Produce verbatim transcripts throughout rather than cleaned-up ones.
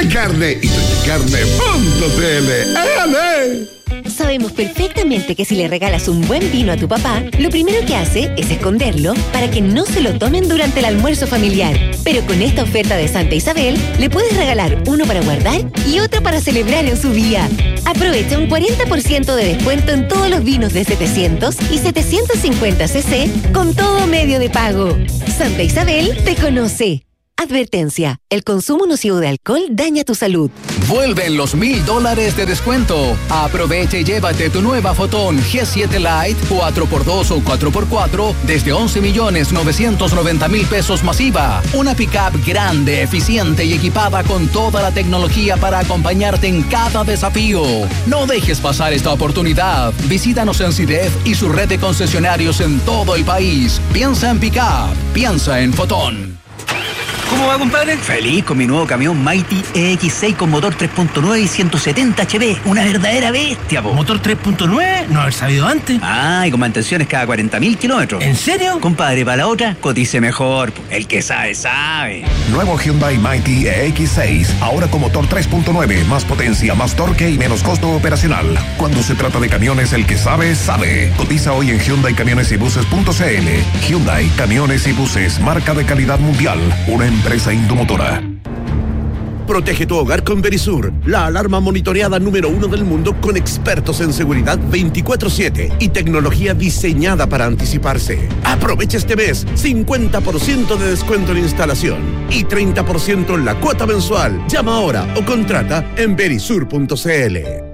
Doña Carne y doña carne punto c l. ¡Ale! Sabemos perfectamente que si le regalas un buen vino a tu papá, lo primero que hace es esconderlo para que no se lo tomen durante el almuerzo familiar. Pero con esta oferta de Santa Isabel, le puedes regalar uno para guardar y otro para celebrar en su día. Aprovecha un cuarenta por ciento de descuento en todos los vinos de setecientos y setecientos cincuenta centilitros con todo medio de pago. Santa Isabel te conoce. Advertencia, el consumo nocivo de alcohol daña tu salud. Vuelven los mil dólares de descuento. Aprovecha y llévate tu nueva Fotón G siete Lite cuatro por dos o cuatro por cuatro desde once millones novecientos noventa mil pesos masiva. Una pickup grande, eficiente y equipada con toda la tecnología para acompañarte en cada desafío. No dejes pasar esta oportunidad. Visítanos en CIDEF y su red de concesionarios en todo el país. Piensa en pickup, piensa en Fotón. ¿Cómo va, compadre? Feliz con mi nuevo camión Mighty E X seis con motor tres punto nueve y ciento setenta H P. Una verdadera bestia, po. ¿Motor tres punto nueve? No haber sabido antes. Ah, y con mantenciones cada cuarenta mil kilómetros. ¿En serio? Compadre, para la otra, cotice mejor. Po. El que sabe, sabe. Nuevo Hyundai Mighty E X seis. Ahora con motor tres punto nueve. Más potencia, más torque y menos costo operacional. Cuando se trata de camiones, el que sabe, sabe. Cotiza hoy en Hyundai Camiones y Buses punto c l. Hyundai Camiones y Buses. Marca de calidad mundial. Una empresa Indomotora. Protege tu hogar con Verisur, la alarma monitoreada número uno del mundo con expertos en seguridad veinticuatro siete y tecnología diseñada para anticiparse. Aprovecha este mes cincuenta por ciento de descuento en instalación y treinta por ciento en la cuota mensual. Llama ahora o contrata en verisur punto c l.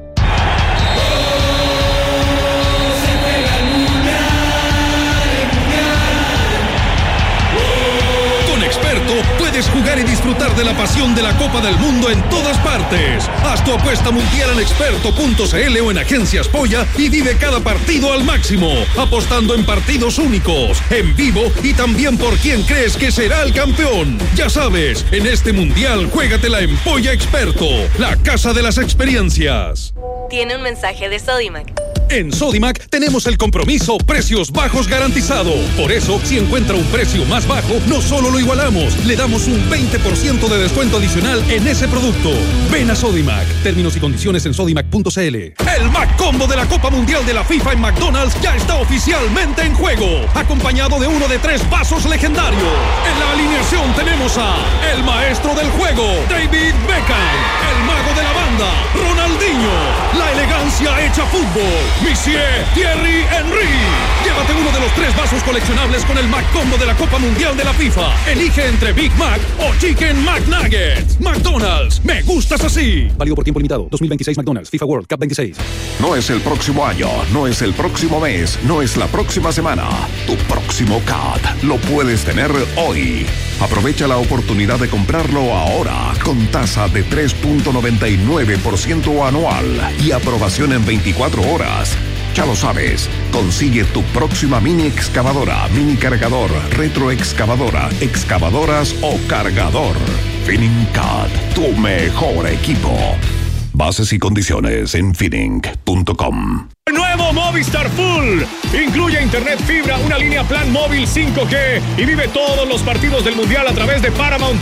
Puedes jugar y disfrutar de la pasión de la Copa del Mundo en todas partes. Haz tu apuesta mundial en experto punto c l o en Agencias Polla y vive cada partido al máximo, apostando en partidos únicos, en vivo y también por quién crees que será el campeón. Ya sabes, en este mundial juégatela en Polla Experto, la casa de las experiencias. Tiene un mensaje de Sodimac. En Sodimac tenemos el compromiso precios bajos garantizado. Por eso, si encuentra un precio más bajo, no solo lo igualamos, le damos un veinte por ciento de descuento adicional en ese producto. Ven a Sodimac. Términos y condiciones en sodimac punto c l. El Mac Combo de la Copa Mundial de la FIFA en McDonald's ya está oficialmente en juego, acompañado de uno de tres vasos legendarios. En la alineación tenemos a el maestro del juego, David Beckham, el mago de la banda, Ronaldinho, la elegancia hecha fútbol, Monsieur Thierry Henry. Llévate uno de los tres vasos coleccionables con el Mac Combo de la Copa Mundial de la FIFA. Elige entre Big Mac o Chicken McNuggets. McDonald's, me gustas así. Válido por tiempo limitado. dos mil veintiséis McDonald's, FIFA World Cup veintiséis. No es el próximo año, no es el próximo mes, no es la próxima semana. Tu próximo C A T lo puedes tener hoy. Aprovecha la oportunidad de comprarlo ahora con tasa de tres punto noventa y nueve por ciento anual y aprobación en veinticuatro horas. Ya lo sabes, consigue tu próxima mini excavadora, mini cargador, retroexcavadora, excavadoras o cargador. Finning C A T, tu mejor equipo. Bases y condiciones en finning punto com. Nuevo Movistar Full. Incluye internet fibra, una línea plan móvil cinco G y vive todos los partidos del Mundial a través de Paramount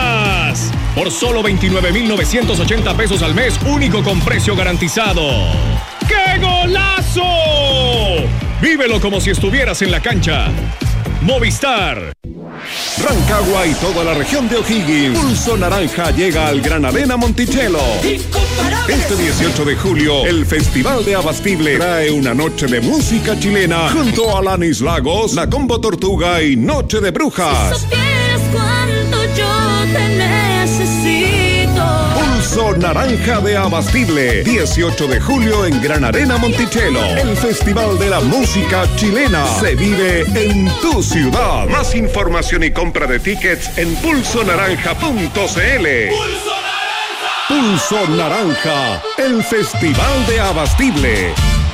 Plus. Por solo veintinueve mil novecientos ochenta pesos al mes, único con precio garantizado. ¡Qué golazo! Vívelo como si estuvieras en la cancha. Movistar. Rancagua y toda la región de O'Higgins. Pulso Naranja llega al Gran Arena Monticello. Este dieciocho de julio, el Festival de Abastible trae una noche de música chilena junto a Alanis Lagos, La Combo Tortuga y Noche de Brujas. Si supieras cuánto yo te necesito. Pulso Naranja de Abastible, dieciocho de julio en Gran Arena Monticello. El Festival de la Música Chilena se vive en tu ciudad. Más información y compra de tickets en pulso naranja punto c l. ¡Pulso Naranja! Pulso Naranja, el Festival de Abastible.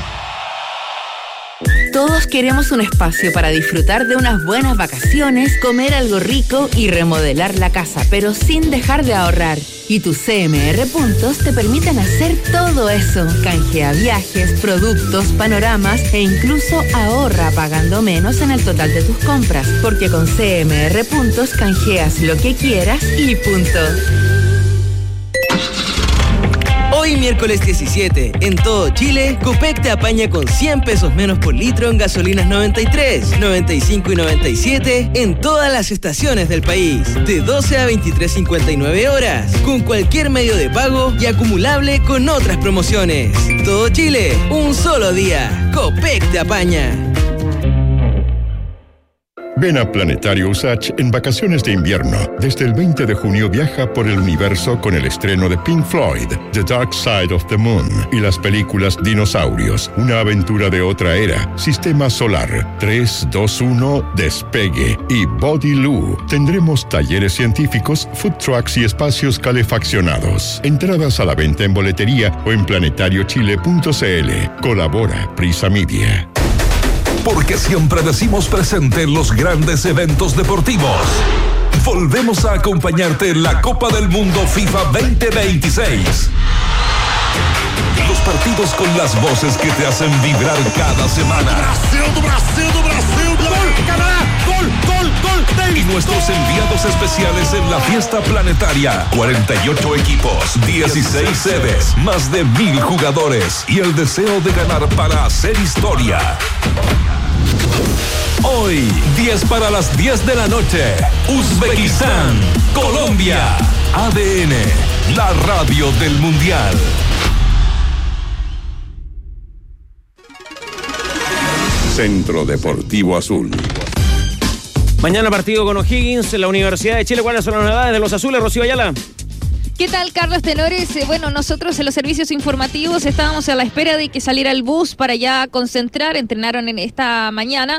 Todos queremos un espacio para disfrutar de unas buenas vacaciones, comer algo rico y remodelar la casa, pero sin dejar de ahorrar. Y tus C M R Puntos te permiten hacer todo eso. Canjea viajes, productos, panoramas e incluso ahorra pagando menos en el total de tus compras, porque con C M R Puntos canjeas lo que quieras y punto. Hoy miércoles diecisiete, en todo Chile, Copec te apaña con cien pesos menos por litro en gasolinas noventa y tres, noventa y cinco y noventa y siete en todas las estaciones del país. De doce a veintitrés cincuenta y nueve horas, con cualquier medio de pago y acumulable con otras promociones. Todo Chile, un solo día. Copec te apaña. Ven a Planetario Usach en vacaciones de invierno. Desde el veinte de junio viaja por el universo con el estreno de Pink Floyd, The Dark Side of the Moon, y las películas Dinosaurios, una aventura de otra era, Sistema Solar, tres, dos, uno, Despegue y Body Loo. Tendremos talleres científicos, food trucks y espacios calefaccionados. Entradas a la venta en boletería o en planetario chile punto c l. Colabora Prisa Media. Porque siempre decimos presente en los grandes eventos deportivos. Volvemos a acompañarte en la Copa del Mundo FIFA veinte veintiséis. Los partidos con las voces que te hacen vibrar cada semana. Brasil, do Brasil, do Brasil, gol, Canadá, gol, gol, gol. Y nuestros enviados especiales en la fiesta planetaria. cuarenta y ocho equipos, dieciséis sedes, más de mil jugadores y el deseo de ganar para hacer historia. Hoy, diez para las diez de la noche, Uzbekistán, Colombia. A D N, la radio del Mundial. Centro Deportivo Azul. Mañana partido con O'Higgins en la Universidad de Chile. ¿Cuáles son las novedades de los azules, Rocío Ayala? ¿Qué tal, Carlos Tenores? Eh, bueno, nosotros en los servicios informativos estábamos a la espera de que saliera el bus para ya concentrar. Entrenaron en esta mañana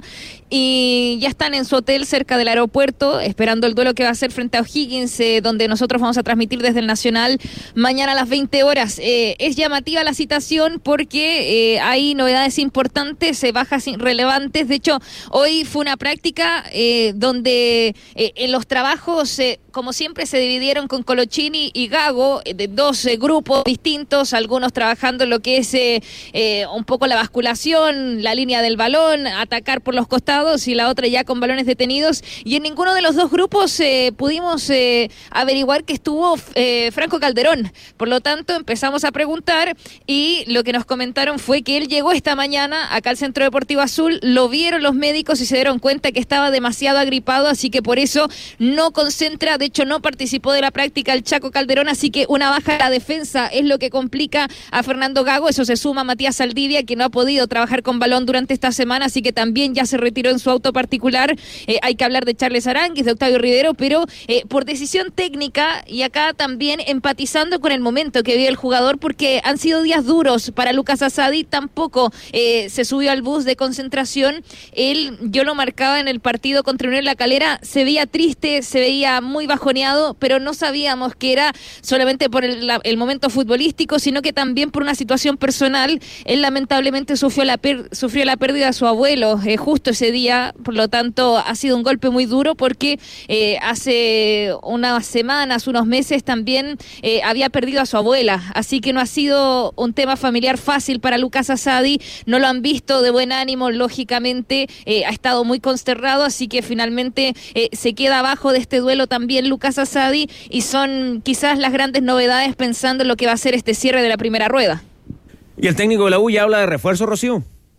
y ya están en su hotel cerca del aeropuerto esperando el duelo que va a ser frente a O'Higgins, eh, donde nosotros vamos a transmitir desde el Nacional mañana a las veinte horas. Eh, es llamativa la citación porque eh, hay novedades importantes, eh, bajas relevantes. De hecho, hoy fue una práctica eh, donde eh, en los trabajos, eh, como siempre, se dividieron con Colochini y Gago, de dos eh, grupos distintos, algunos trabajando en lo que es eh, eh, un poco la basculación, la línea del balón, atacar por los costados, y la otra ya con balones detenidos, y en ninguno de los dos grupos eh, pudimos eh, averiguar que estuvo eh, Franco Calderón. Por lo tanto, empezamos a preguntar y lo que nos comentaron fue que él llegó esta mañana acá al Centro Deportivo Azul, lo vieron los médicos y se dieron cuenta que estaba demasiado agripado, así que por eso no concentra, de hecho no participó de la práctica el Chaco Calderón. Así que una baja en la defensa es lo que complica a Fernando Gago. Eso se suma a Matías Saldivia, que no ha podido trabajar con balón durante esta semana, así que también ya se retiró en su auto particular. Eh, hay que hablar de Charles Aránguiz, de Octavio Rivero, pero eh, por decisión técnica, y acá también empatizando con el momento que vive el jugador, porque han sido días duros para Lucas Asadi. Tampoco eh, se subió al bus de concentración. Él, yo lo marcaba en el partido contra Unión La Calera, se veía triste, se veía muy bajoneado, pero no sabíamos que era solamente por el, la, el momento futbolístico, sino que también por una situación personal. Él lamentablemente sufrió la, per, sufrió la pérdida de su abuelo eh, justo ese día, por lo tanto ha sido un golpe muy duro porque eh, hace unas semanas, unos meses también eh, había perdido a su abuela, así que no ha sido un tema familiar fácil para Lucas Asadi. No lo han visto de buen ánimo, lógicamente eh, ha estado muy consternado, así que finalmente eh, se queda abajo de este duelo también Lucas Asadi, y son quizás las grandes novedades pensando en lo que va a ser este cierre de la primera rueda. ¿Y el técnico de la U ya habla de refuerzo, Rocío?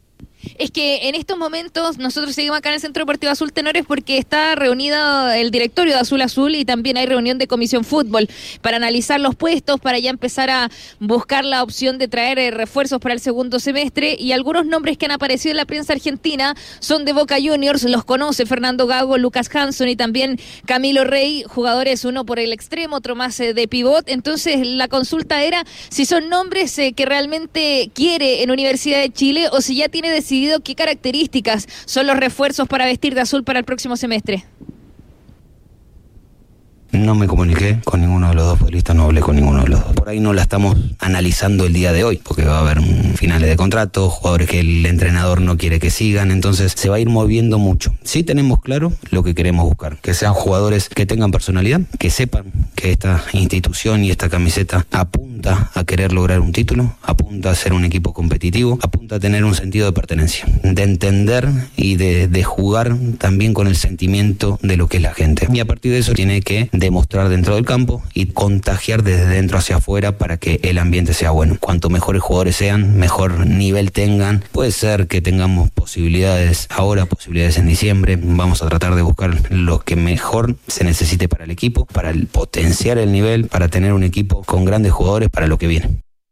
Es que en estos momentos nosotros seguimos acá en el Centro Deportivo Azul, Tenores, porque está reunido el directorio de Azul Azul y también hay reunión de Comisión Fútbol para analizar los puestos, para ya empezar a buscar la opción de traer eh, refuerzos para el segundo semestre, y algunos nombres que han aparecido en la prensa argentina son de Boca Juniors, los conoce Fernando Gago, Lucas Hanson y también Camilo Rey, jugadores uno por el extremo, otro más eh, de pivot. Entonces la consulta era si son nombres eh, que realmente quiere en Universidad de Chile o si ya tiene decidido qué características son los refuerzos para vestir de azul para el próximo semestre. No me comuniqué con ninguno de los dos futbolistas, no hablé con ninguno de los dos. Por ahí no la estamos analizando el día de hoy, porque va a haber finales de contrato, jugadores que el entrenador no quiere que sigan, entonces se va a ir moviendo mucho. Sí tenemos claro lo que queremos buscar, que sean jugadores que tengan personalidad, que sepan que esta institución y esta camiseta apunta apunta a querer lograr un título, apunta a ser un equipo competitivo, apunta a tener un sentido de pertenencia, de entender y de, de jugar también con el sentimiento de lo que es la gente. Y a partir de eso tiene que demostrar dentro del campo y contagiar desde dentro hacia afuera para que el ambiente sea bueno. Cuanto mejores jugadores sean, mejor nivel tengan. Puede ser que tengamos posibilidades ahora, posibilidades en diciembre. Vamos a tratar de buscar lo que mejor se necesite para el equipo, para el potenciar el nivel, para tener un equipo con grandes jugadores para lo que viene.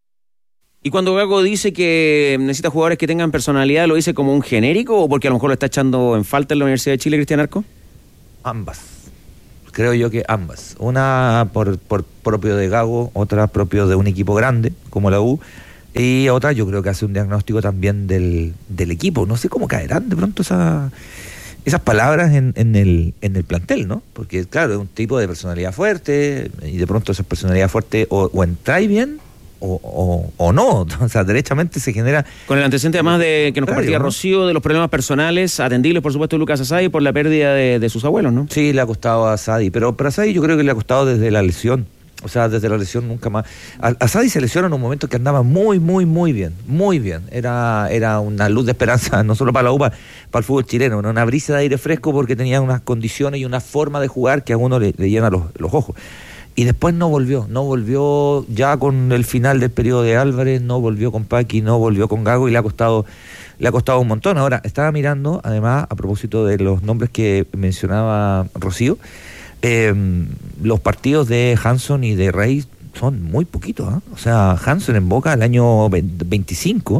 Y cuando Gago dice que necesita jugadores que tengan personalidad, ¿lo dice como un genérico o porque a lo mejor lo está echando en falta en la Universidad de Chile, Cristian Arco? Ambas. Creo yo que ambas. Una por, por propio de Gago, otra propio de un equipo grande como la U, y otra yo creo que hace un diagnóstico también del, del equipo. No sé cómo caerán de pronto esa, esas palabras en, en, el, en el plantel, ¿no? Porque claro, es un tipo de personalidad fuerte y de pronto esa personalidad fuerte o, o entráis bien O, o, o no, o sea, derechamente se genera... Con el antecedente además de que nos compartía ¿no? Rocío, de los problemas personales, atendibles por supuesto de Lucas Asadi por la pérdida de, de sus abuelos, ¿no? Sí, le ha costado a Asadi, pero para Asadi yo creo que le ha costado desde la lesión, o sea, desde la lesión nunca más. Asadi se lesionó en un momento que andaba muy, muy, muy bien, muy bien, era, era una luz de esperanza, no solo para la U, para, para el fútbol chileno, una brisa de aire fresco porque tenía unas condiciones y una forma de jugar que a uno le, le llena los, los ojos. Y después no volvió, no volvió ya con el final del periodo de Álvarez, no volvió con Paqui, no volvió con Gago y le ha costado, le ha costado un montón. Ahora, estaba mirando, además, a propósito de los nombres que mencionaba Rocío, eh, los partidos de Hanson y de Rey son muy poquitos, ¿eh? O sea, Hanson en Boca el año veinticinco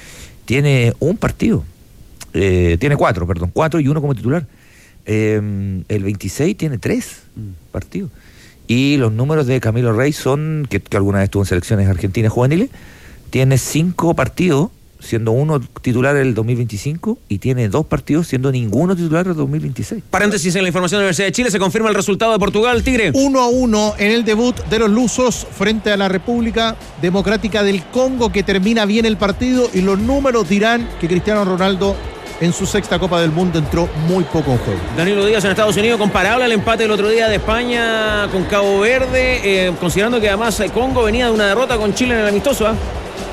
tiene un partido, eh, tiene cuatro, perdón, cuatro y uno como titular. Eh, el veintiséis tiene tres mm. partidos. Y los números de Camilo Rey son, que, que alguna vez estuvo en selecciones argentinas juveniles, tiene cinco partidos, siendo uno titular el dos mil veinticinco, y tiene dos partidos, siendo ninguno titular el dos mil veintiséis. Paréntesis en la información de la Universidad de Chile, se confirma el resultado de Portugal, Tigre. uno a uno en el debut de los lusos frente a la República Democrática del Congo, que termina bien el partido, y los números dirán que Cristiano Ronaldo en su sexta Copa del Mundo entró muy poco en juego. Danilo Díaz en Estados Unidos, comparable al empate del otro día de España con Cabo Verde, eh, considerando que además el Congo venía de una derrota con Chile en el amistoso, ¿eh?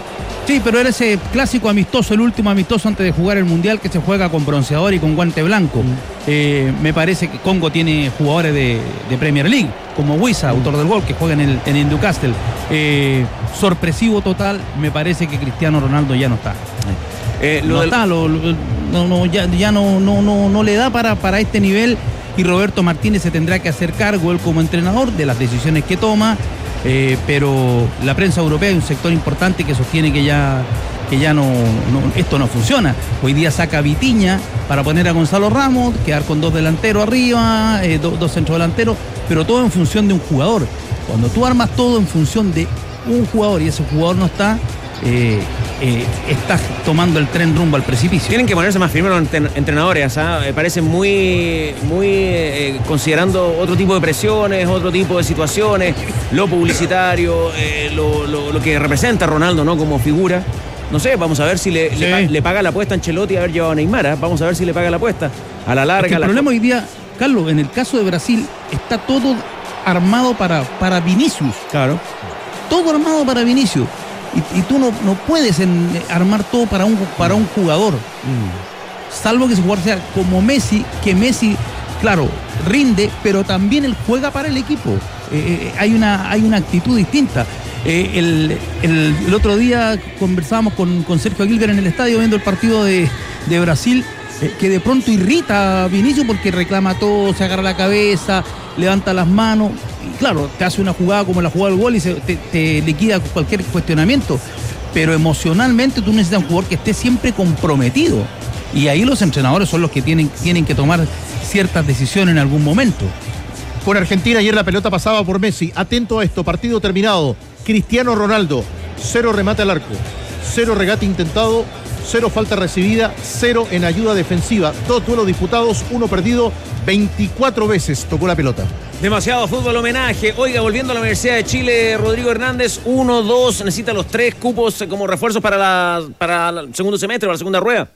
Sí, pero era ese clásico amistoso, el último amistoso antes de jugar el Mundial, que se juega con bronceador y con guante blanco. Mm. Eh, me parece que Congo tiene jugadores de, de Premier League, como Wissa, mm. autor del gol, que juega en el, en el Newcastle. Eh, sorpresivo total, me parece que Cristiano Ronaldo ya no está. Eh, lo no del... está, lo, lo, no, no, ya, ya no, no, no, no le da para, para este nivel, y Roberto Martínez se tendrá que hacer cargo, él como entrenador, de las decisiones que toma, eh, pero la prensa europea es un sector importante que sostiene que ya, que ya no, no, esto no funciona. Hoy día saca a Vitinha para poner a Gonzalo Ramos, quedar con dos delanteros arriba, eh, do, dos centrodelanteros, pero todo en función de un jugador. Cuando tú armas todo en función de un jugador y ese jugador no está, Eh, eh, estás tomando el tren rumbo al precipicio. Tienen que ponerse más firmes los entrenadores, ¿eh? Parecen muy, muy eh, considerando otro tipo de presiones, otro tipo de situaciones, lo publicitario, eh, lo, lo, lo que representa Ronaldo, ¿no? Como figura. No sé, vamos a ver si le, sí. le, le paga la apuesta a Ancelotti haber llevado a Neymar, ¿eh? Vamos a ver si le paga la apuesta. A la larga. Es que el la... problema hoy día, Carlos, en el caso de Brasil, está todo armado para, para Vinicius. Claro. Todo armado para Vinicius. Y, y tú no, no puedes en, armar todo para un, para un jugador. Mm. Salvo que ese jugador sea como Messi, que Messi, claro, rinde, pero también él juega para el equipo. Eh, hay, una, hay una actitud distinta. Eh, el, el, el otro día conversábamos con, con Sergio Aguilber en el estadio viendo el partido de, de Brasil, eh, que de pronto irrita a Vinicius porque reclama todo, se agarra la cabeza, levanta las manos. Y claro, te hace una jugada como la jugada del gol y se, te, te liquida cualquier cuestionamiento, pero emocionalmente tú necesitas un jugador que esté siempre comprometido, y ahí los entrenadores son los que tienen, tienen que tomar ciertas decisiones en algún momento. Con Argentina ayer la pelota pasaba por Messi. Atento a esto, partido terminado. Cristiano Ronaldo, cero remate al arco, cero regate intentado, cero falta recibida, cero en ayuda defensiva, dos duelos disputados, uno perdido, veinticuatro veces tocó la pelota. Demasiado fútbol homenaje. Oiga, volviendo a la Universidad de Chile, Rodrigo Hernández, uno, dos, necesita los tres cupos como refuerzos para, la, para el segundo semestre, para la segunda rueda.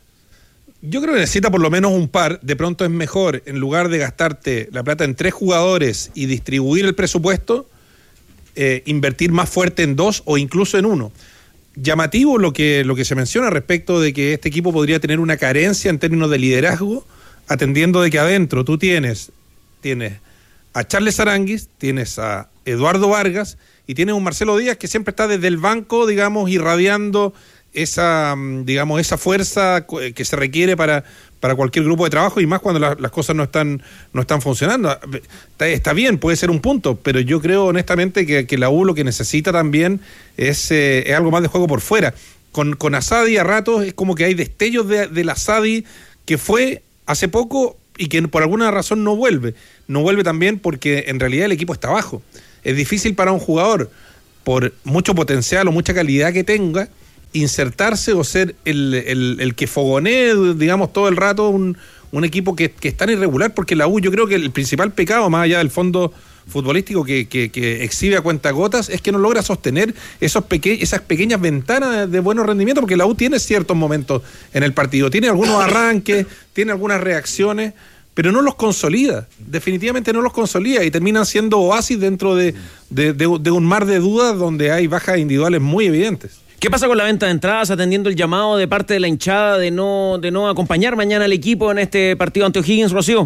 Yo creo que necesita por lo menos un par. De pronto es mejor, en lugar de gastarte la plata en tres jugadores y distribuir el presupuesto, eh, invertir más fuerte en dos o incluso en uno. Llamativo lo que, lo que se menciona respecto de que este equipo podría tener una carencia en términos de liderazgo, atendiendo de que adentro tú tienes, tienes a Charles Aranguis, tienes a Eduardo Vargas y tienes un Marcelo Díaz que siempre está desde el banco, digamos, irradiando esa, digamos, esa fuerza que se requiere para, para cualquier grupo de trabajo, y más cuando la, las cosas no están, no están funcionando. Está, está bien, puede ser un punto, pero yo creo honestamente que, que la U lo que necesita también es, eh, es algo más de juego por fuera. Con, con Asadi a ratos es como que hay destellos de, del Asadi que fue hace poco y que por alguna razón no vuelve. No vuelve también porque en realidad el equipo está abajo. Es difícil para un jugador, por mucho potencial o mucha calidad que tenga, insertarse o ser el, el, el que fogonee, digamos, todo el rato un, un equipo que, que es tan irregular, porque la U, yo creo que el principal pecado, más allá del fondo futbolístico que, que, que exhibe a cuentagotas, es que no logra sostener esos peque- esas pequeñas ventanas de buenos rendimientos, porque la U tiene ciertos momentos en el partido, tiene algunos arranques, tiene algunas reacciones, pero no los consolida, definitivamente no los consolida, y terminan siendo oasis dentro de, de, de, de un mar de dudas donde hay bajas individuales muy evidentes. ¿Qué pasa con la venta de entradas, atendiendo el llamado de parte de la hinchada de no, de no acompañar mañana al equipo en este partido ante O'Higgins, Rocío?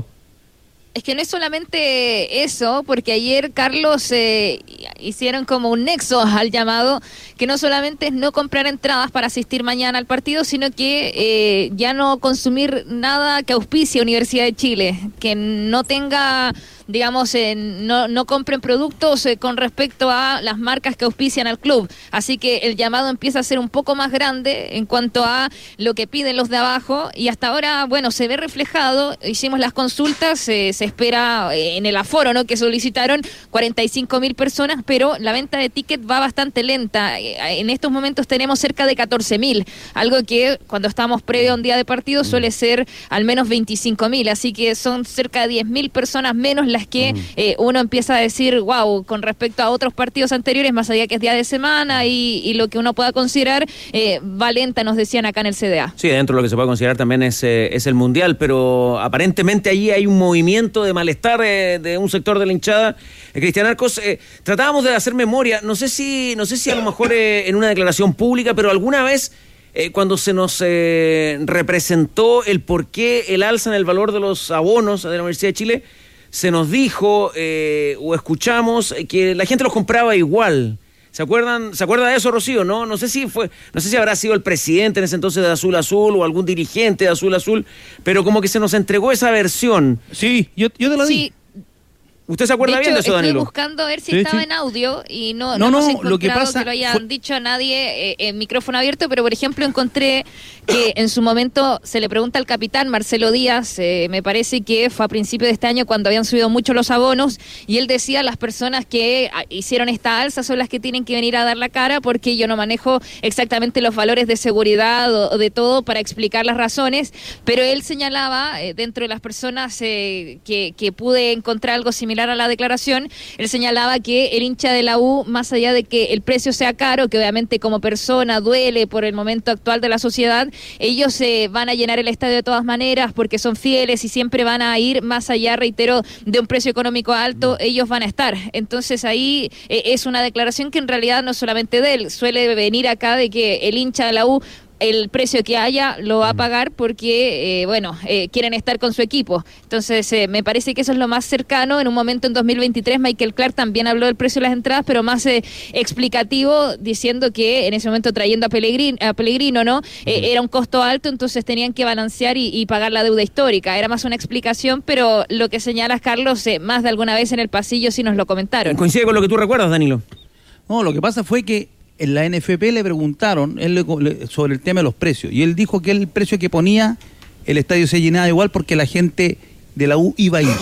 Es que no es solamente eso, porque ayer, Carlos, eh, hicieron como un nexo al llamado, que no solamente es no comprar entradas para asistir mañana al partido, sino que eh, ya no consumir nada que auspicie Universidad de Chile, que no tenga, digamos, eh, no, no compren productos eh, con respecto a las marcas que auspician al club. Así que el llamado empieza a ser un poco más grande en cuanto a lo que piden los de abajo, y hasta ahora, bueno, se ve reflejado. Hicimos las consultas, eh, se espera eh, en el aforo, ¿no?, que solicitaron cuarenta y cinco mil personas, pero la venta de ticket va bastante lenta. En estos momentos tenemos cerca de catorce mil, algo que cuando estamos previo a un día de partido suele ser al menos veinticinco mil, así que son cerca de diez mil personas menos las que eh, uno empieza a decir, wow, con respecto a otros partidos anteriores, más allá que es día de semana y, y lo que uno pueda considerar, eh, va lenta, nos decían acá en el C D A. Sí, dentro de lo que se puede considerar también es, eh, es el Mundial, pero aparentemente allí hay un movimiento de malestar eh, de un sector de la hinchada. Eh, Cristian Arcos, eh, tratábamos de hacer memoria, no sé si, no sé si a lo mejor eh, en una declaración pública, pero alguna vez eh, cuando se nos eh, representó el por qué el alza en el valor de los abonos de la Universidad de Chile, se nos dijo eh, o escuchamos que la gente los compraba igual. ¿Se acuerdan? ¿Se acuerda de eso, Rocío? No, no sé si fue, no sé si habrá sido el presidente en ese entonces de Azul Azul o algún dirigente de Azul Azul, pero como que se nos entregó esa versión. Sí, yo, yo te la di. Sí. ¿Usted se acuerda de hecho, bien de eso, Danilo? Estoy buscando a ver si sí, estaba sí. en audio y no, no, no, no hemos lo que encontrado pasa que lo hayan fue... dicho a nadie eh, en micrófono abierto, pero por ejemplo encontré que en su momento se le pregunta al capitán Marcelo Díaz, eh, me parece que fue a principios de este año cuando habían subido mucho los abonos, y él decía, las personas que hicieron esta alza son las que tienen que venir a dar la cara, porque yo no manejo exactamente los valores de seguridad o, o de todo para explicar las razones, pero él señalaba, eh, dentro de las personas eh, que, que pude encontrar algo similar a la declaración, él señalaba que el hincha de la U, más allá de que el precio sea caro, que obviamente como persona duele por el momento actual de la sociedad, ellos eh, van a llenar el estadio de todas maneras porque son fieles y siempre van a ir más allá, reitero, de un precio económico alto, ellos van a estar. Entonces ahí eh, es una declaración que en realidad no solamente de él, suele venir acá de que el hincha de la U, el precio que haya lo va a pagar porque, eh, bueno, eh, quieren estar con su equipo. Entonces, eh, me parece que eso es lo más cercano. En un momento en dos mil veintitrés, Michael Clark también habló del precio de las entradas, pero más eh, explicativo, diciendo que en ese momento trayendo a Pellegrino, a Pellegrino ¿no? Eh, era un costo alto, entonces tenían que balancear y, y pagar la deuda histórica. Era más una explicación, pero lo que señalas, Carlos, eh, más de alguna vez en el pasillo sí nos lo comentaron. ¿Coincide con lo que tú recuerdas, Danilo? No, lo que pasa fue que en la N F P le preguntaron él le, le, sobre el tema de los precios, y él dijo que el precio que ponía, el estadio se llenaba igual porque la gente de la U iba a ir.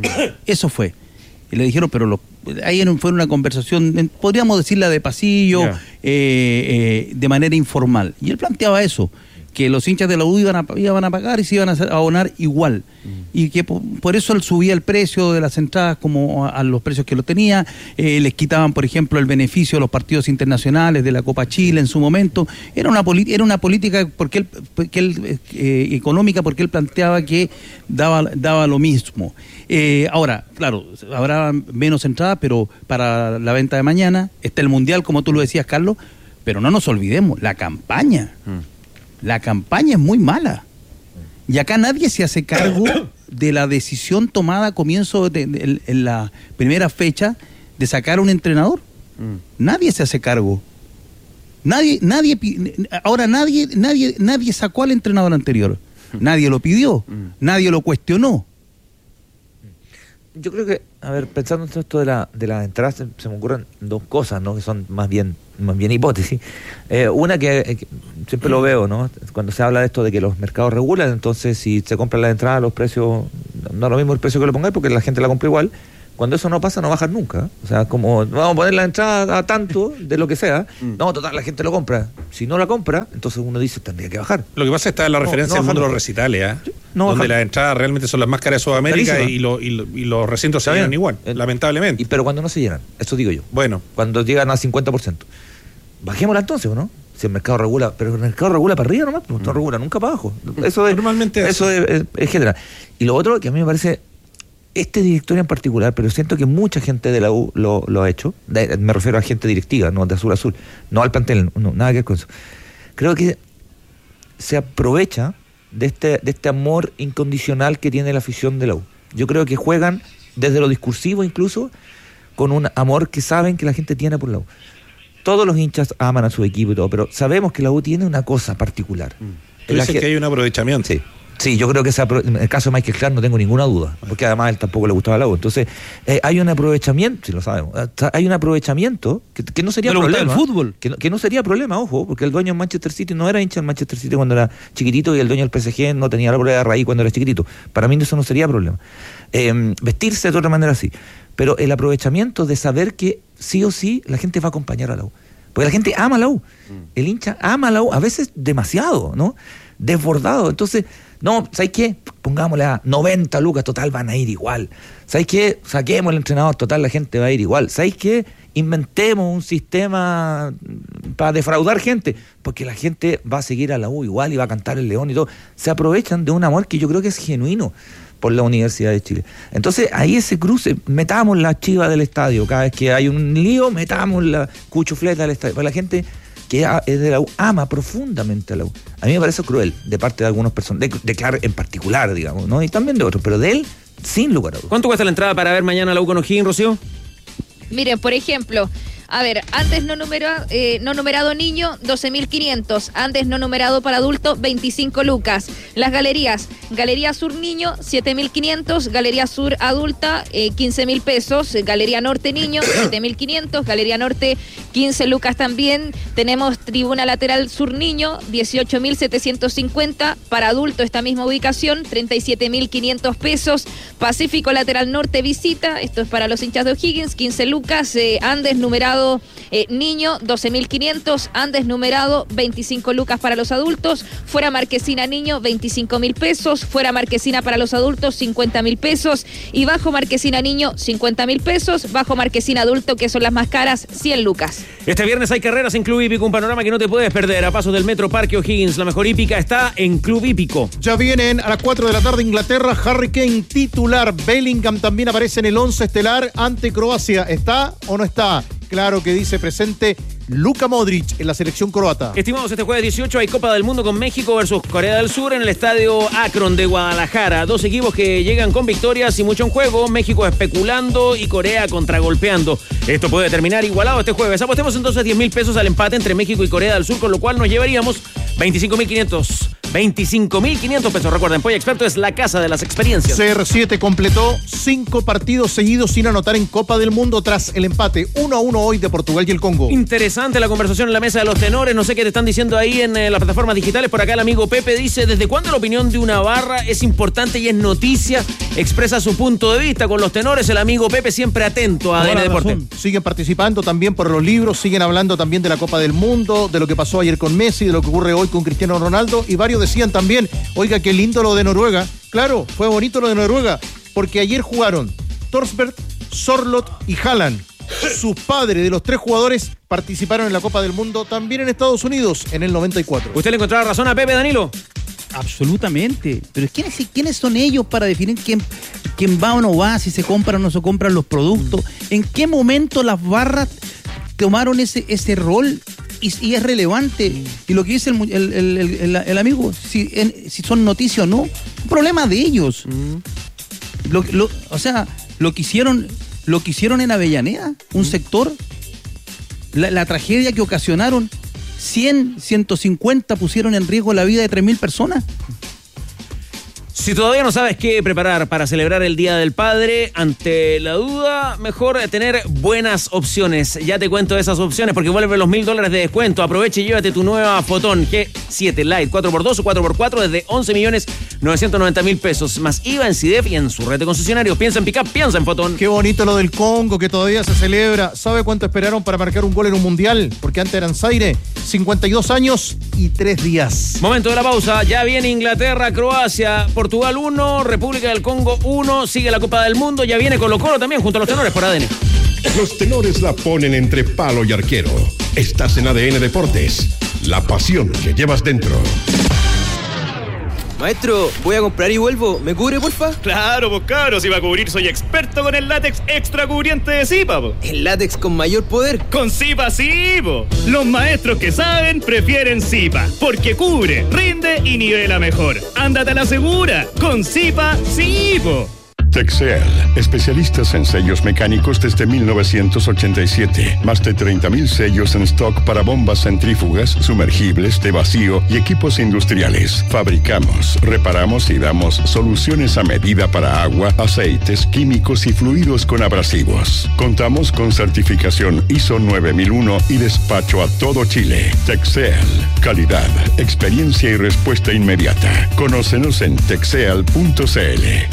Eso fue. Y le dijeron, pero lo, ahí fue una conversación, podríamos decirla de pasillo, yeah. eh, eh, de manera informal. Y él planteaba eso, que los hinchas de la U iban a, iban a pagar y se iban a abonar igual. Mm. Y que por, por eso él subía el precio de las entradas como a, a los precios que lo tenía. Eh, les quitaban, por ejemplo, el beneficio a los partidos internacionales de la Copa Chile en su momento. Era una, era una política porque él, porque él, eh, económica porque él planteaba que daba, daba lo mismo. Eh, ahora, claro, habrá menos entradas, pero para la venta de mañana está el Mundial, como tú lo decías, Carlos, pero no nos olvidemos, la campaña. Mm. La campaña es muy mala. Y acá nadie se hace cargo de la decisión tomada a comienzo de, de, de, en la primera fecha de sacar a un entrenador. Mm. Nadie se hace cargo. Nadie, nadie, ahora nadie, nadie, nadie sacó al entrenador anterior. Mm. Nadie lo pidió. Mm. Nadie lo cuestionó. Yo creo que, a ver, pensando en esto de la de las entradas, se, se me ocurren dos cosas, ¿no? Que son más bien más bien hipótesis. Eh, una que, que siempre lo veo, ¿no? Cuando se habla de esto de que los mercados regulan, entonces si se compran las entradas, los precios, no es lo mismo el precio que lo pongáis porque la gente la compra igual. Cuando eso no pasa, no bajan nunca. O sea, como vamos a poner la entrada a tanto de lo que sea. No, total, la gente lo compra. Si no la compra, entonces uno dice, tendría que bajar. Lo que pasa es que está en la referencia no, no del mundo de los recitales, ¿eh? No, donde las entradas realmente son las más caras de Sudamérica y, lo, y, lo, y los recintos se llenan igual, eh, lamentablemente. Y, pero cuando no se llenan, eso digo yo. Bueno. Cuando llegan a cincuenta por ciento. Bajémosla entonces, ¿no? Si el mercado regula, pero el mercado regula para arriba nomás, pues no mm. regula nunca para abajo. Eso es, Normalmente eso es, es, es general. Y lo otro que a mí me parece... Este directorio en particular, pero siento que mucha gente de la U lo, lo ha hecho, de, me refiero a gente directiva, no de azul a azul, no al plantel, no, nada que ver con eso. Creo que se aprovecha de este, de este amor incondicional que tiene la afición de la U. Yo creo que juegan desde lo discursivo incluso con un amor que saben que la gente tiene por la U. Todos los hinchas aman a su equipo y todo, pero sabemos que la U tiene una cosa particular. Tú dices que, que hay un aprovechamiento. Sí. Sí, yo creo que ese, en el caso de Michael Clark no tengo ninguna duda, porque además a él tampoco le gustaba la U. Entonces, eh, hay un aprovechamiento, si lo sabemos, hay un aprovechamiento que, que no sería ¿No problema. El fútbol? Que, no, que no sería problema, ojo, porque el dueño del Manchester City no era hincha del Manchester City cuando era chiquitito y el dueño del P S G no tenía la prueba de raíz cuando era chiquitito. Para mí eso no sería problema. Eh, vestirse de otra manera sí, pero el aprovechamiento de saber que sí o sí la gente va a acompañar a la U. Porque la gente ama a la U. El hincha ama a la U, a veces demasiado, ¿no? Desbordado. Entonces, no, ¿sabes qué? Pongámosle a noventa lucas, total, van a ir igual. ¿Sabes qué? Saquemos el entrenador, total, la gente va a ir igual. ¿Sabes qué? Inventemos un sistema para defraudar gente, porque la gente va a seguir a la U igual y va a cantar el León y todo. Se aprovechan de un amor que yo creo que es genuino por la Universidad de Chile. Entonces, ahí ese cruce, metamos la chiva del estadio. Cada vez que hay un lío, metamos la cuchufleta del estadio. Para la gente que es de la U, ama profundamente a la U. A mí me parece cruel de parte de algunas personas, de, de Clark en particular, digamos, ¿no? Y también de otros, pero de él, sin lugar a dudas. ¿Cuánto cuesta la entrada para ver mañana la U con O'Higgins, Rocío? Miren, por ejemplo, a ver, antes no numerado, eh, no numerado niño, doce mil quinientos. Antes no numerado para adulto, veinticinco lucas. Las galerías, Galería Sur Niño, siete mil quinientos. Galería Sur Adulta, eh, quince mil pesos. Galería Norte Niño, siete mil quinientos. Galería Norte, quince lucas también. Tenemos Tribuna Lateral Sur Niño, dieciocho mil setecientos cincuenta. Para adulto, esta misma ubicación, treinta y siete mil quinientos pesos. Pacífico Lateral Norte Visita, esto es para los hinchas de O'Higgins, quince lucas. Eh, Andes numerado Eh, niño, doce mil quinientos. Andes numerado, veinticinco lucas para los adultos. Fuera Marquesina Niño, veinticinco mil pesos. Fuera Marquesina para los adultos, cincuenta mil pesos. Y bajo Marquesina Niño, cincuenta mil pesos. Bajo Marquesina Adulto, que son las más caras, cien lucas. Este viernes hay carreras en Club Hípico, un panorama que no te puedes perder. A pasos del Metro Parque O'Higgins, la mejor hípica está en Club Hípico. Ya vienen a las cuatro de la tarde Inglaterra, Harry Kane titular. Bellingham también aparece en el once estelar ante Croacia. ¿Está o no está? Claro que dice presente Luka Modric en la selección croata. Estimados, este jueves dieciocho hay Copa del Mundo con México versus Corea del Sur en el estadio Akron de Guadalajara. Dos equipos que llegan con victorias y mucho en juego. México especulando y Corea contragolpeando. Esto puede terminar igualado este jueves. Apostemos entonces diez mil pesos al empate entre México y Corea del Sur, con lo cual nos llevaríamos veinticinco mil quinientos veinticinco mil quinientos pesos. Recuerden, Polla Experto es la casa de las experiencias. C R siete completó cinco partidos seguidos sin anotar en Copa del Mundo tras el empate uno a uno hoy de Portugal y el Congo. Interesante la conversación en la mesa de los tenores. No sé qué te están diciendo ahí en eh, las plataformas digitales. Por acá el amigo Pepe dice: ¿desde cuándo la opinión de una barra es importante y es noticia? Expresa su punto de vista con los tenores. El amigo Pepe siempre atento a A D N Deporte. Siguen participando también por los libros, siguen hablando también de la Copa del Mundo, de lo que pasó ayer con Messi, de lo que ocurre hoy con Cristiano Ronaldo, y varios decían también, oiga, qué lindo lo de Noruega. Claro, fue bonito lo de Noruega, porque ayer jugaron Thorsberg, Sorloth y Haaland. Sus padres de los tres jugadores participaron en la Copa del Mundo también en Estados Unidos en el noventa y cuatro. ¿Usted le encontraba razón a Pepe, Danilo? Absolutamente. Pero ¿quiénes, ¿quiénes son ellos para definir quién, quién va o no va, si se compran o no se compran los productos? ¿En qué momento las barras tomaron ese, ese rol? Y, y es relevante. Y lo que dice el, el, el, el, el amigo, si, en, si son noticias o no, un problema de ellos. Mm. Lo, lo, o sea, lo que hicieron, lo que hicieron en Avellaneda, un mm. sector, la, la tragedia que ocasionaron, cien, ciento cincuenta pusieron en riesgo la vida de tres mil personas. Si todavía no sabes qué preparar para celebrar el Día del Padre, ante la duda, mejor tener buenas opciones. Ya te cuento esas opciones porque vuelven los mil dólares de descuento. Aprovecha y llévate tu nueva Fotón G siete Lite cuatro por dos o cuatro por cuatro desde once millones novecientos noventa mil pesos. Más I V A en C I D E F y en su red de concesionarios. Piensa en pick-up, piensa en Fotón. Qué bonito lo del Congo, que todavía se celebra. ¿Sabe cuánto esperaron para marcar un gol en un mundial? Porque antes eran Zaire, cincuenta y dos años y tres días. Momento de la pausa. Ya viene Inglaterra, Croacia, Portugal uno, República del Congo uno, sigue la Copa del Mundo, ya viene Colo-Colo también junto a los tenores por A D N. Los tenores la ponen entre palo y arquero. Estás en A D N Deportes, la pasión que llevas dentro. Maestro, voy a comprar y vuelvo. ¿Me cubre, porfa? Claro, pues cabros, si va a cubrir soy experto con el látex extra cubriente de Zipa, po. ¿El látex con mayor poder? Con Zipa sí, po. Los maestros que saben prefieren Zipa, porque cubre, rinde y nivela mejor. Ándate a la segura, con Zipa sí, po. Texel, especialistas en sellos mecánicos desde mil novecientos ochenta y siete. Más de treinta mil sellos en stock para bombas centrífugas, sumergibles, de vacío y equipos industriales. Fabricamos, reparamos y damos soluciones a medida para agua, aceites, químicos y fluidos con abrasivos. Contamos con certificación I S O nueve mil uno y despacho a todo Chile. Texel, calidad, experiencia y respuesta inmediata. Conócenos en texel punto c l.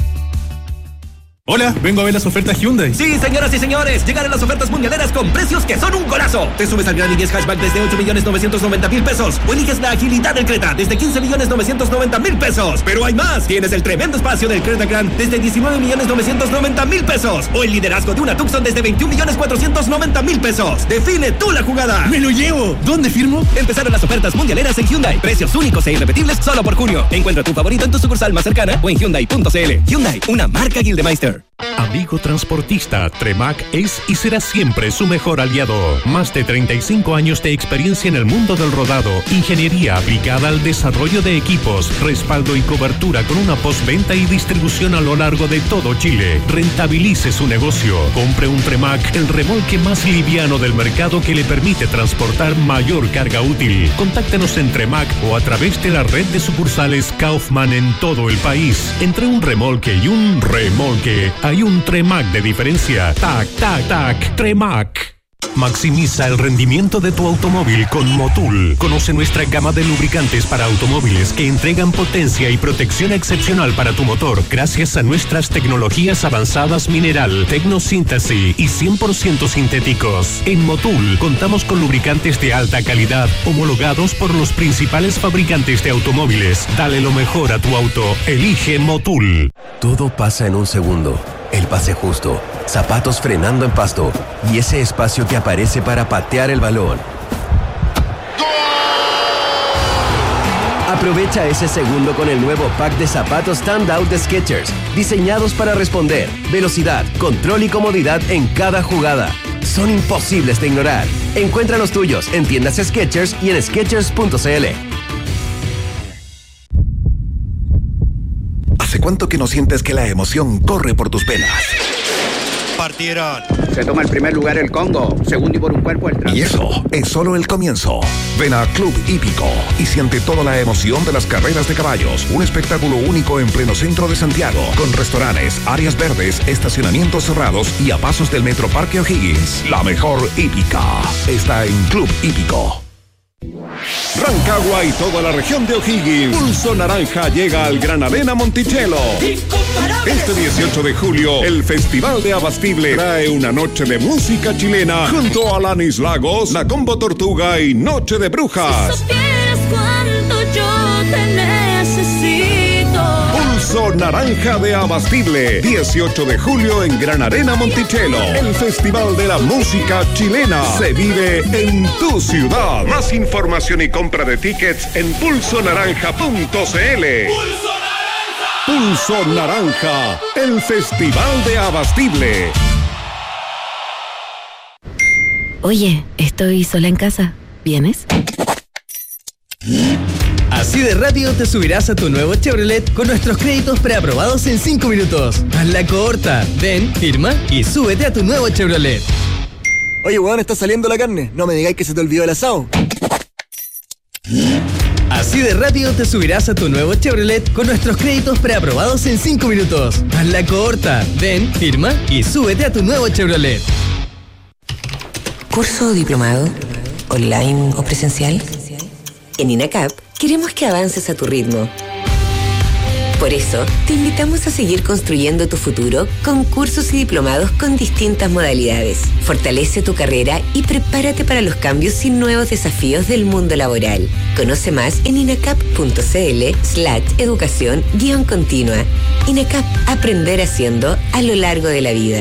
Hola, vengo a ver las ofertas Hyundai. Sí, señoras y señores, llegaron las ofertas mundialeras con precios que son un golazo. Te subes al Gran i diez Hatchback desde ocho millones novecientos noventa mil pesos o eliges la agilidad del Creta desde quince millones novecientos noventa mil pesos. Pero hay más, tienes el tremendo espacio del Creta Grand desde diecinueve millones novecientos noventa mil pesos o el liderazgo de una Tucson desde veintiún millones cuatrocientos noventa mil pesos. Define tú la jugada. ¡Me lo llevo! ¿Dónde firmo? Empezaron las ofertas mundialeras en Hyundai. Precios únicos e irrepetibles solo por junio. Encuentra tu favorito en tu sucursal más cercana o en Hyundai punto c l. Hyundai, una marca Gildemeister. Amigo transportista, Tremac es y será siempre su mejor aliado. Más de treinta y cinco años de experiencia en el mundo del rodado, ingeniería aplicada al desarrollo de equipos, respaldo y cobertura con una postventa y distribución a lo largo de todo Chile. Rentabilice su negocio. Compre un Tremac, el remolque más liviano del mercado que le permite transportar mayor carga útil. Contáctenos en Tremac o a través de la red de sucursales Kaufman en todo el país. Entre un remolque y un remolque hay un Tremac de diferencia. Tac, tac, tac. Tremac. Maximiza el rendimiento de tu automóvil con Motul. Conoce nuestra gama de lubricantes para automóviles que entregan potencia y protección excepcional para tu motor gracias a nuestras tecnologías avanzadas mineral, tecnosíntesis y cien por ciento sintéticos. En Motul contamos con lubricantes de alta calidad homologados por los principales fabricantes de automóviles. Dale lo mejor a tu auto. Elige Motul. Todo pasa en un segundo. El pase justo, zapatos frenando en pasto y ese espacio que aparece para patear el balón. Aprovecha ese segundo con el nuevo pack de zapatos Standout de Skechers, diseñados para responder, velocidad, control y comodidad en cada jugada. Son imposibles de ignorar. Encuentra los tuyos en tiendas Skechers y en skechers punto c l. ¿Hace cuánto que no sientes que la emoción corre por tus venas? partieron. Se toma el primer lugar el Congo, segundo y por un cuerpo el Trans. Y eso es solo el comienzo. Ven a Club Hípico y siente toda la emoción de las carreras de caballos. Un espectáculo único en pleno centro de Santiago, con restaurantes, áreas verdes, estacionamientos cerrados y a pasos del Metro Parque O'Higgins. La mejor hípica está en Club Hípico. Rancagua y toda la región de O'Higgins. Pulso Naranja llega al Gran Arena Monticello. Este dieciocho de julio, el Festival de Abastible trae una noche de música chilena junto a Alanis Lagos, La Combo Tortuga y Noche de Brujas. Si supieras cuánto yo te necesito. Pulso Naranja de Abastible, dieciocho de julio en Gran Arena Monticello. El Festival de la Música Chilena se vive en tu ciudad. Más información y compra de tickets en pulso naranja punto c l. Pulso Naranja, el Festival de Abastible. Oye, estoy sola en casa. ¿Vienes? Así de rápido te subirás a tu nuevo Chevrolet con nuestros créditos preaprobados en cinco minutos. Hazla corta. Ven, firma y súbete a tu nuevo Chevrolet. Oye, weón, está saliendo la carne. No me digáis que se te olvidó el asado. Así de rápido te subirás a tu nuevo Chevrolet con nuestros créditos preaprobados en cinco minutos. Hazla corta. Ven, firma y súbete a tu nuevo Chevrolet. ¿Curso o diplomado? ¿Online o presencial? En INACAP queremos que avances a tu ritmo. Por eso, te invitamos a seguir construyendo tu futuro con cursos y diplomados con distintas modalidades. Fortalece tu carrera y prepárate para los cambios y nuevos desafíos del mundo laboral. Conoce más en inacap.cl slash educación guión continua. INACAP, aprender haciendo a lo largo de la vida.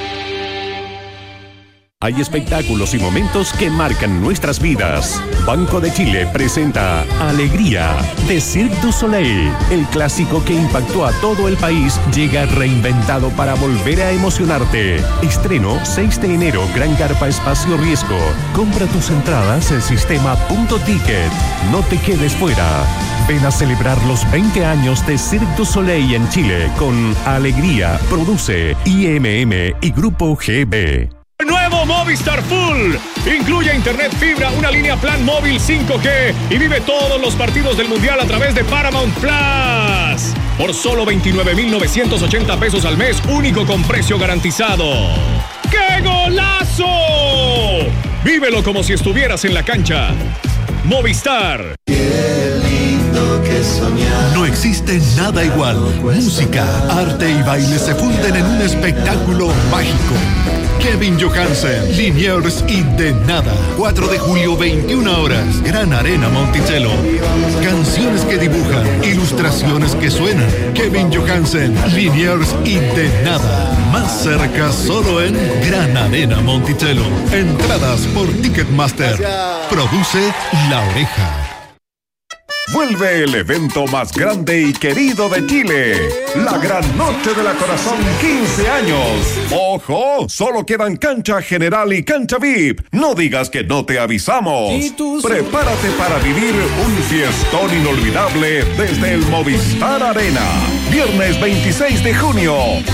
Hay espectáculos y momentos que marcan nuestras vidas. Banco de Chile presenta Alegría de Cirque du Soleil. El clásico que impactó a todo el país llega reinventado para volver a emocionarte. Estreno seis de enero, Gran Carpa Espacio Riesgo. Compra tus entradas en sistema punto ticket. No te quedes fuera. Ven a celebrar los veinte años de Cirque du Soleil en Chile con Alegría. Produce I M M y Grupo G B. Nuevo Movistar Full. Incluye internet fibra, una línea plan móvil cinco G y vive todos los partidos del Mundial a través de Paramount Plus. Por solo veintinueve mil novecientos ochenta pesos al mes, único con precio garantizado. ¡Qué golazo! Vívelo como si estuvieras en la cancha. Movistar. No existe nada igual. Música, arte y baile se funden en un espectáculo mágico. Kevin Johansen, Liniers y De Nada. cuatro de julio, veintiuna horas. Gran Arena Monticello. Canciones que dibujan, ilustraciones que suenan. Kevin Johansen, Liniers y De Nada. Más cerca solo en Gran Arena Monticello. Entradas por Ticketmaster. Produce La Oreja. Vuelve el evento más grande y querido de Chile, la Gran Noche de la Corazón quince años. ¡Ojo! Solo quedan cancha general y cancha V I P. No digas que no te avisamos. Prepárate para vivir un fiestón inolvidable desde el Movistar Arena. Viernes veintiséis de junio.